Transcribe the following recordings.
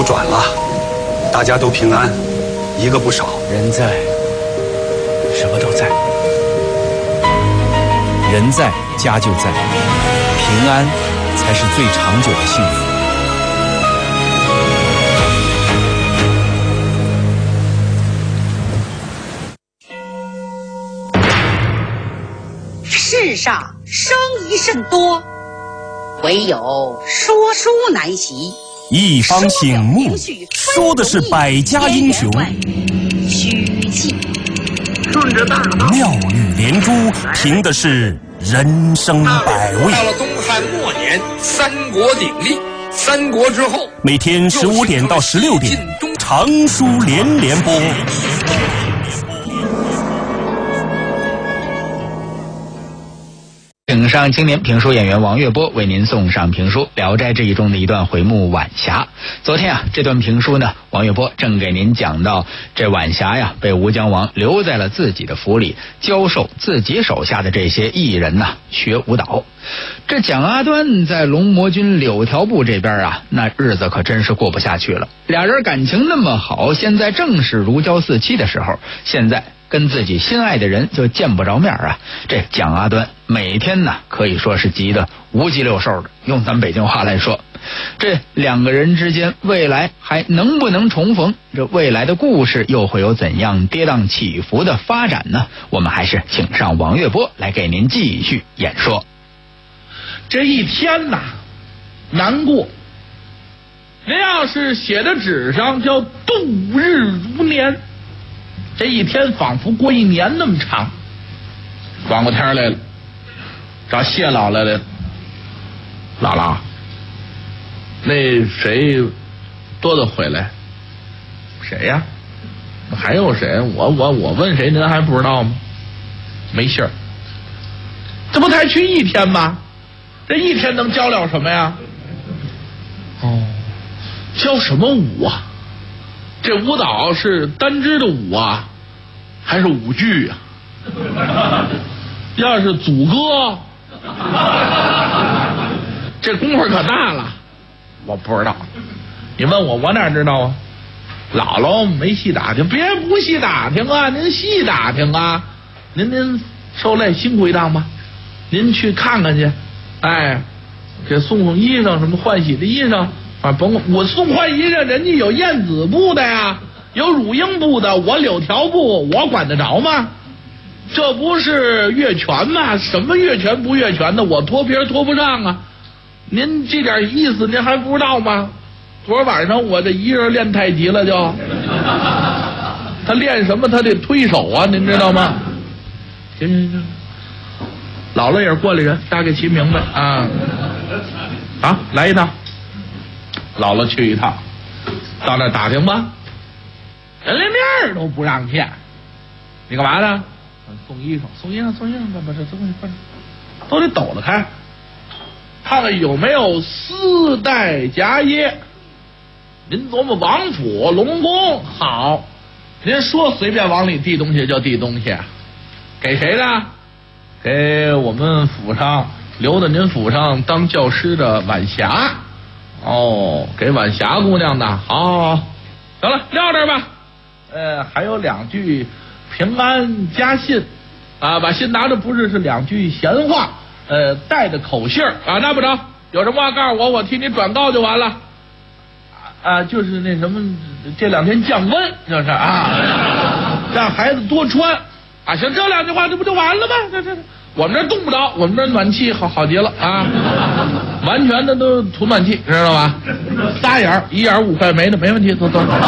转了，大家都平安，一个不少。 人在，什么都在。人在，家就在，平安才是最长久的幸福。 世上生疑甚多，唯有说书难习。 一方醒目，说的是百家英雄。 虚记顺着大道， 妙语连珠，凭的是人生百味。 到了东汉末年，三国鼎立。三国之后， 每天15点到16点，长书连连播。 请上青年评书演员王月波为您送上评书《聊斋志异》中的一段回目晚霞。昨天这段评书呢，王月波正给您讲到这晚霞呀，被吴江王留在了自己的府里，教授自己手下的这些艺人呐学舞蹈。这蒋阿端在龙魔军柳条部这边啊，那日子可真是过不下去了。俩人感情那么好，现在正是如胶似漆的时候，现在跟自己心爱的人就见不着面啊！这蒋阿端每天呢可以说是急得无鸡六兽的，用咱北京话来说，这两个人之间未来还能不能重逢？这未来的故事又会有怎样跌宕起伏的发展呢？我们还是请上王月波来给您继续演说。 这一天呐，难过。您要是写在纸上，叫度日如年。这一天仿佛过一年那么长。转过天来了，找谢老来了。姥姥，那谁多多回来？谁呀？还有谁？我问谁您还不知道吗？没信儿。这不才去一天吗？这一天能教了什么呀？哦，教什么舞啊？这舞蹈是单支的舞啊，还是舞剧啊？要是组歌，这功夫可大了。我不知道，你问我哪知道啊？姥姥没细打听，别不细打听啊，您细打听啊。您受累辛苦一趟吧，您去看看去。哎，给送衣裳，什么换洗的衣裳啊，甭管我送换衣裳，人家有燕子布的呀，有乳鹰布的，我柳条布，我管得着吗？这不是越权吗？什么越权不越权的，我脱皮脱不上啊！您这点意思您还不知道吗？昨儿晚上我这一人练太极了就，他练什么？他得推手啊，您知道吗？行。姥姥也是过来人，大概齐明白啊！啊，来一趟，姥姥去一趟，到那打听吧，人连面都不让见，你干嘛呢？送衣裳，把这东西都得抖了开，看看有没有丝带夹掖。您琢磨王府龙宫好，您说随便往里递东西就递东西，给谁的？给我们府上留在您府上当教师的晚霞。哦，给晚霞姑娘的。好，行了，撂这儿吧。还有2句平安家信啊，把信拿着，不是2句闲话，带着口信啊，那不成？有什么话告诉我，我替你转告就完了。啊，就是那什么，这2天降温，就是啊，让孩子多穿。啊，行，这2句话这不就完了吗？这我们这冻不着，我们这暖气好极了啊，完全的都涂暖气，知道吧？3眼，1眼5块没的，没问题，走。走吧。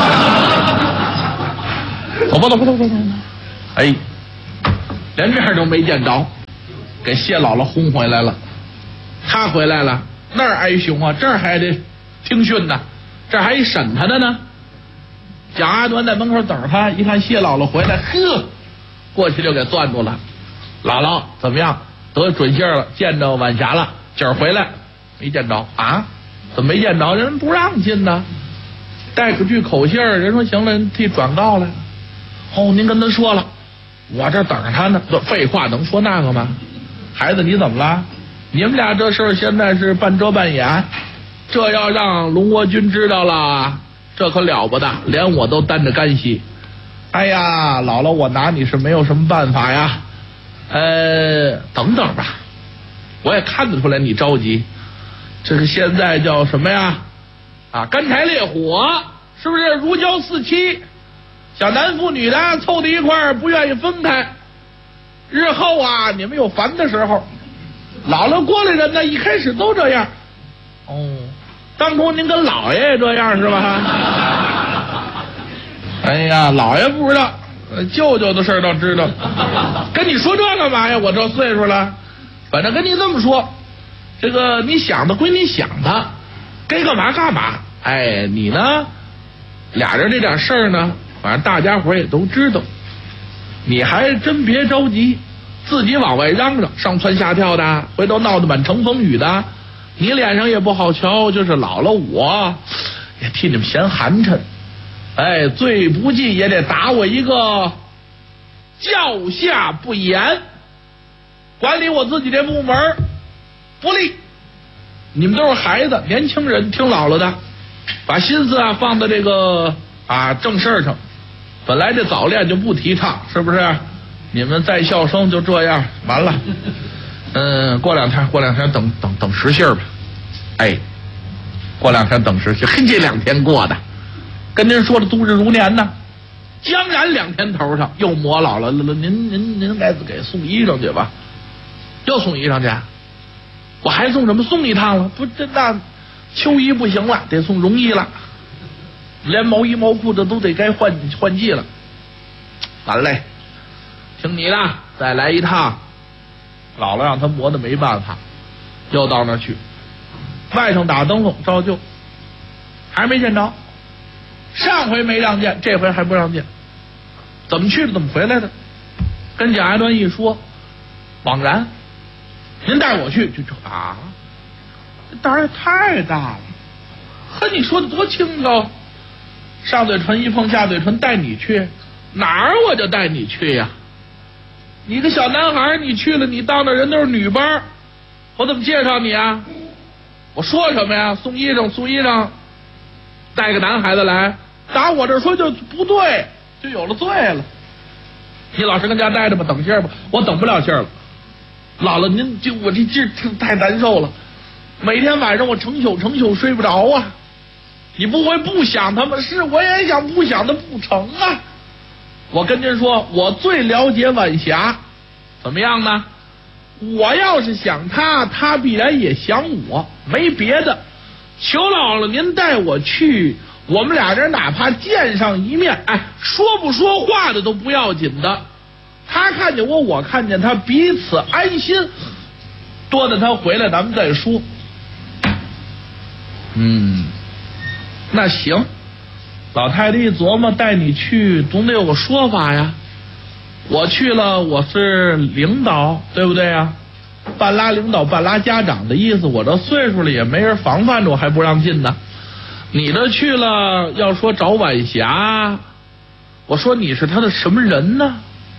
哎，连面都没见着，给谢姥姥轰回来了。他回来了，那儿挨凶啊，这儿还得听训呢，这儿还一审他的呢。蒋阿端在门口等着他，一看谢姥姥回来，呵。过去就给攥住了，姥姥怎么样？得准信了，见着晚霞了，今儿回来没见着啊？怎么没见着？人不让进呢，带个句口信，人说行了，人替转告了。哦，您跟他说了，我这等着他呢。废话，能说那个吗？孩子，你怎么了？你们俩这事儿现在是半遮半掩，这要让龙倭军知道了， 这可了不得，连我都担着干系。哎呀，姥姥，我拿你是没有什么办法呀。等等吧，我也看得出来你着急。这是现在叫什么呀？啊，干柴烈火，是不是如胶似漆？小男妇女的凑在一块儿，不愿意分开。日后啊，你们有烦的时候，姥姥过来人呢，一开始都这样。哦，当初您跟姥爷也这样是吧？哎呀，姥爷不知道，舅舅的事儿倒知道。跟你说这干嘛呀？我这岁数了，反正跟你这么说，这个你想的归你想的，该干嘛干嘛。哎，你呢，俩人这点事儿呢，反正大家伙也都知道。你还真别着急，自己往外嚷嚷，上蹿下跳的，回头闹得满城风雨的，你脸上也不好瞧。就是姥姥我也替你们嫌寒碜。哎，最不济也得打我一个教下不严，管理我自己这部门不利。你们都是孩子，年轻人，听姥姥的，把心思啊放在这个正事上。本来这早恋就不提倡，是不是？你们在校生就这样完了。过两天等实信吧。哎，过两天等实信，嘿，这2天过的跟您说的度日如年呢。将然2天头上又磨姥姥了，您给送衣裳去吧。又送衣裳去，我还送什么？送一趟了，不，这那秋衣不行了，得送绒衣了，连毛衣毛裤子都得该换季了。完嘞，听你的，再来一趟。姥姥让他磨的没办法，又到那儿去，外甥打灯笼照旧，还没见着。上回没让见，这回还不让见，怎么去的？怎么回来的？跟贾家端一说，枉然，您带我去，就这胆儿也太大了。和你说的多轻巧，上嘴唇一碰下嘴唇，带你去哪儿我就带你去呀。你个小男孩，你去了，你到那人都是女班，我怎么介绍你啊？我说什么呀？送衣裳，带个男孩子来，打我这说就不对，就有了罪了。你老实跟家待着吧，等信儿吧。我等不了信儿了，姥姥您就我这劲太难受了，每天晚上我成宿睡不着啊。你不会不想他们？是，我也想不想的不成啊。我跟您说，我最了解晚霞，怎么样呢？我要是想他，他必然也想我，没别的。求姥姥您带我去，我们俩人哪怕见上一面，哎，说不说话的都不要紧的。他看见我，我看见他，彼此安心。多等他回来，咱们再说。那行。老太太一琢磨，带你去总得有个说法呀。我去了，我是领导，对不对呀？半拉领导半拉家长的意思，我这岁数了也没人防范着，我还不让进呢。你这去了，要说找晚霞，我说你是他的什么人呢？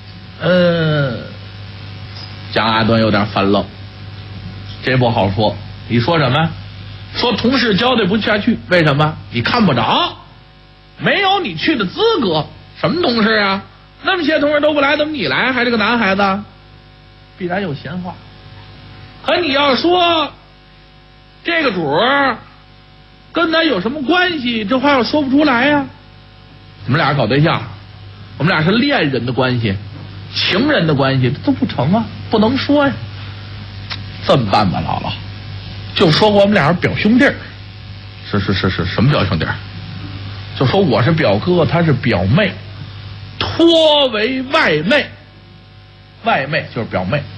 蒋阿端有点翻愣，这不好说。你说什么？说同事交代不下去，为什么？你看不着，没有你去的资格。什么同事啊？那么些同事都不来，怎么你来？还是个男孩子？必然有闲话。可你要说这个主儿跟他有什么关系，这话又说不出来呀。我们俩搞对象，我们俩是恋人的关系，情人的关系，这都不成啊，不能说呀。这么办吧，姥姥，就说我们俩是表兄弟。是，什么表兄弟？就说我是表哥，他是表妹，托为外妹，外妹就是表妹。